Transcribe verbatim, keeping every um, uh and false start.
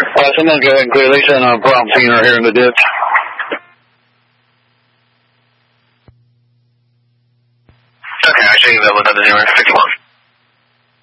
Uh, someone go ahead and clear. They said on a problem scene right here in the ditch. Okay, I show you available at the zero six one.